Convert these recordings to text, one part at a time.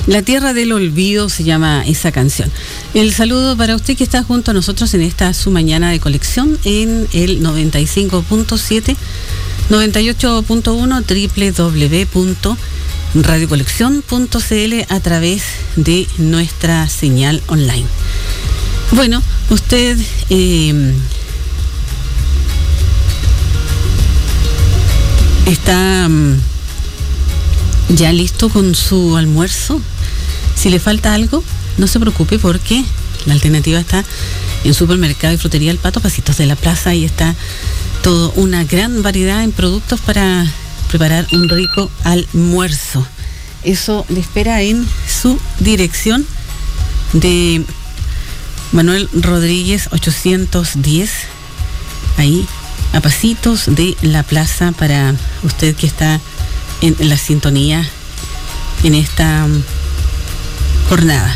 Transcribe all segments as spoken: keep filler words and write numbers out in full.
La Tierra del Olvido se llama esa canción. El saludo para usted que está junto a nosotros en esta su mañana de colección en el noventa y cinco punto siete, noventa y ocho punto uno, doble u doble u doble u punto radio colección punto c l a través de nuestra señal online. Bueno, usted eh, está um, ya listo con su almuerzo. Si le falta algo, no se preocupe porque la alternativa está en Supermercado y Frutería El Pato, pasitos de la plaza. Ahí está toda una gran variedad en productos para preparar un rico almuerzo. Eso le espera en su dirección de Manuel Rodríguez ochocientos diez, ahí a pasitos de la plaza, para usted que está en la sintonía en esta jornada.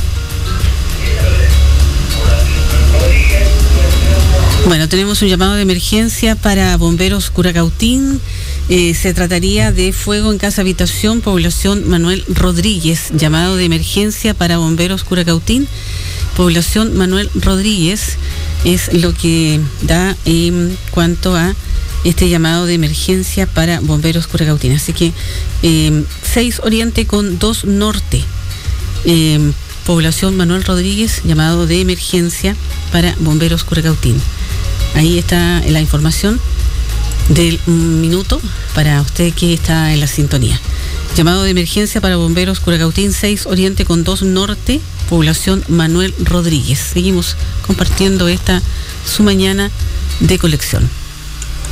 Bueno, tenemos un llamado de emergencia para Bomberos Curacautín. Eh, se trataría de fuego en casa habitación, población Manuel Rodríguez. Llamado de emergencia para Bomberos Curacautín, población Manuel Rodríguez, es lo que da en cuanto a este llamado de emergencia para Bomberos Curacautín. Así que eh, seis Oriente con dos Norte, eh, población Manuel Rodríguez, llamado de emergencia para Bomberos Curacautín. Ahí está la información del minuto para usted que está en la sintonía. Llamado de emergencia para Bomberos Curacautín, seis Oriente con dos Norte, población Manuel Rodríguez. Seguimos compartiendo esta su mañana de colección.